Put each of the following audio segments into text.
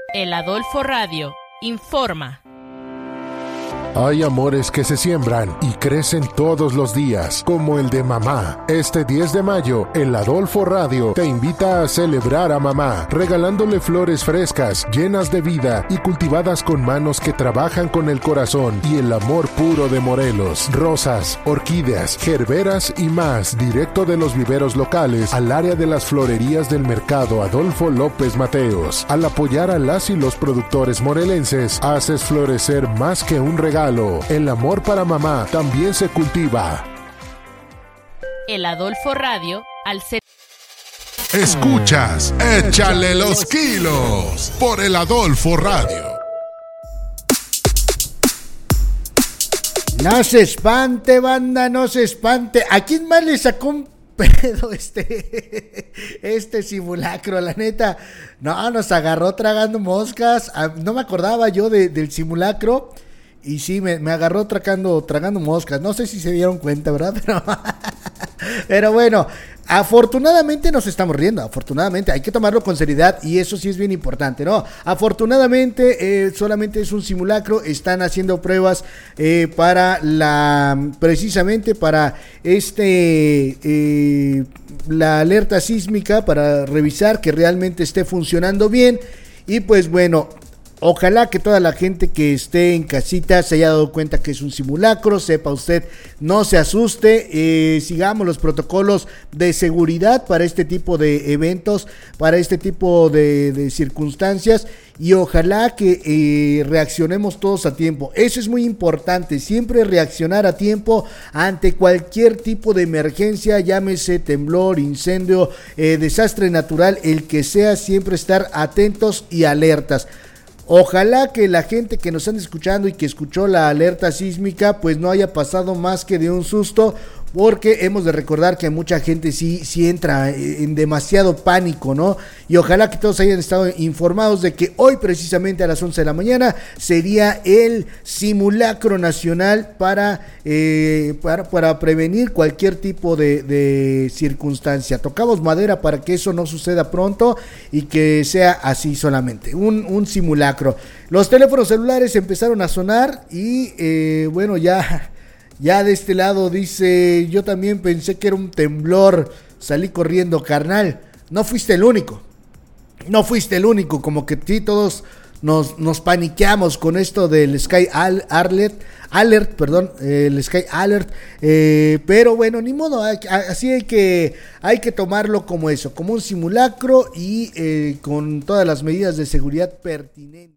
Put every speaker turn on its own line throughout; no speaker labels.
El Adolfo Radio informa.
Hay amores que se siembran y crecen todos los días, como el de mamá. Este 10 de mayo, el Adolfo Radio te invita a celebrar a mamá, regalándole flores frescas, llenas de vida y cultivadas con manos que trabajan con el corazón y el amor puro de Morelos. Rosas, orquídeas, gerberas y más, directo de los viveros locales al área de las florerías del mercado Adolfo López Mateos. Al apoyar a las y los productores morelenses, haces florecer más que un regalo. El amor para mamá también se cultiva.
El Adolfo Radio al ser.
Escuchas, échale los kilos por el Adolfo Radio.
No se espante, banda, no se espante. ¿A quién más le sacó un pedo este simulacro? La neta, no, nos agarró tragando moscas. No me acordaba yo del simulacro. Y sí, me agarró tragando moscas. No sé si se dieron cuenta, ¿verdad? Pero bueno, afortunadamente nos estamos riendo. Afortunadamente, hay que tomarlo con seriedad. Y eso sí es bien importante, ¿no? Afortunadamente, solamente es un simulacro. Están haciendo pruebas precisamente para la alerta sísmica, para revisar que realmente esté funcionando bien. Y pues bueno, ojalá que toda la gente que esté en casita se haya dado cuenta que es un simulacro. Sepa usted, no se asuste, sigamos los protocolos de seguridad para este tipo de eventos, para este tipo de circunstancias, y ojalá que reaccionemos todos a tiempo. Eso es muy importante, siempre reaccionar a tiempo ante cualquier tipo de emergencia, llámese temblor, incendio, desastre natural, el que sea, siempre estar atentos y alertas. Ojalá que la gente que nos anda escuchando y que escuchó la alerta sísmica pues no haya pasado más que de un susto, porque hemos de recordar que mucha gente sí entra en demasiado pánico, ¿no? Y ojalá que todos hayan estado informados de que hoy precisamente a las 11 de la mañana sería el simulacro nacional para prevenir cualquier tipo de circunstancia. Tocamos madera para que eso no suceda pronto y que sea así solamente, un simulacro. Los teléfonos celulares empezaron a sonar y bueno, ya de este lado dice: yo también pensé que era un temblor, salí corriendo. Carnal, no fuiste el único, como que sí, todos nos paniqueamos con esto del Sky Alert, el Sky Alert, pero bueno, ni modo, así hay que tomarlo como eso, como un simulacro y con todas las medidas de seguridad pertinentes.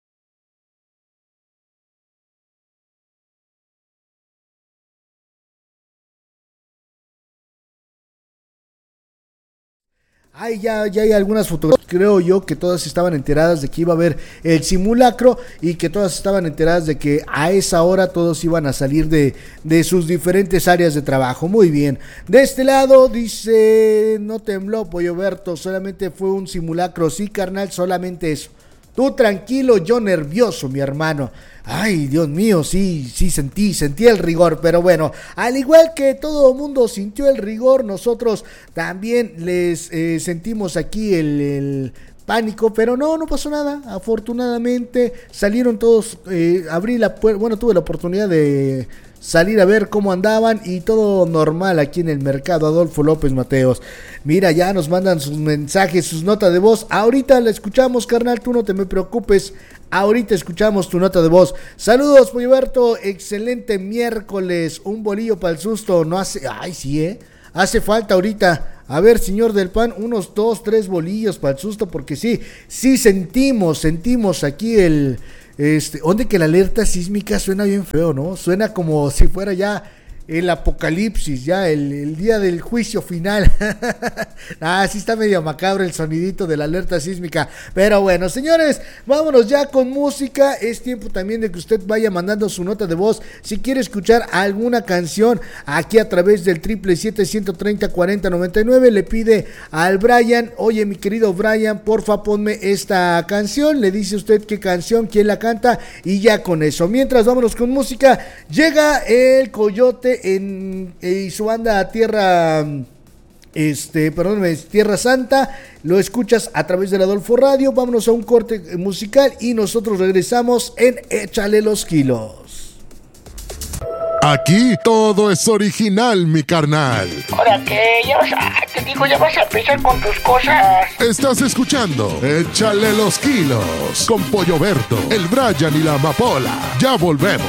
Ya hay algunas fotografías, creo yo que todas estaban enteradas de que iba a haber el simulacro y que todas estaban enteradas de que a esa hora todos iban a salir de sus diferentes áreas de trabajo. Muy bien, de este lado dice: no tembló, Pollo Berto, solamente fue un simulacro. Sí, carnal, solamente eso. Tú tranquilo, yo nervioso, mi hermano. Ay, Dios mío, sí sentí el rigor, pero bueno, al igual que todo el mundo sintió el rigor, nosotros también les sentimos aquí el pánico, pero no pasó nada. Afortunadamente salieron todos, abrí la puerta, bueno, tuve la oportunidad de salir a ver cómo andaban y todo normal aquí en el mercado Adolfo López Mateos. Mira, ya nos mandan sus mensajes, sus notas de voz. Ahorita la escuchamos, carnal, tú no te me preocupes. Ahorita escuchamos tu nota de voz. Saludos, Polloberto, excelente miércoles. Un bolillo para el susto. No hace, hace falta ahorita. A ver, señor del pan, unos 2, 3 bolillos para el susto, porque sí sentimos aquí donde que la alerta sísmica suena bien feo, ¿no? Suena como si fuera ya el apocalipsis, ya el día del juicio final. Sí está medio macabro el sonidito de la alerta sísmica. Pero bueno, señores, vámonos ya con música. Es tiempo también de que usted vaya mandando su nota de voz. Si quiere escuchar alguna canción aquí a través del 777-130-4099, le pide al Brian: oye, mi querido Brian, porfa, ponme esta canción. Le dice usted qué canción, quién la canta, y ya con eso. Mientras, vámonos con música. Llega el Coyote y su banda Tierra Tierra Santa, lo escuchas a través del Adolfo Radio. Vámonos a un corte musical y nosotros regresamos en Échale los kilos.
Aquí todo es original, mi carnal.
¿Ahora qué? Ya vas a empezar con tus cosas.
Estás escuchando Échale los kilos con Pollo Berto, el Brian y la Amapola. Ya volvemos.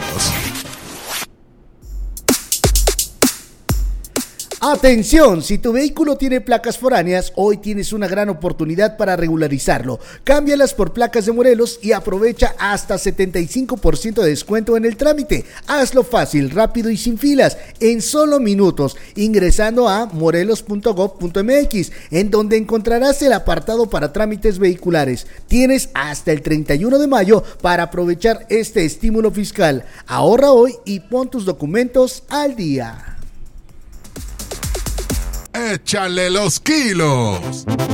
Atención, si tu vehículo tiene placas foráneas, hoy tienes una gran oportunidad para regularizarlo. Cámbialas por placas de Morelos y aprovecha hasta 75% de descuento en el trámite. Hazlo fácil, rápido y sin filas, en solo minutos, ingresando a morelos.gov.mx, en donde encontrarás el apartado para trámites vehiculares. Tienes hasta el 31 de mayo para aprovechar este estímulo fiscal. Ahorra hoy y pon tus documentos al día.
¡Échale los kilos!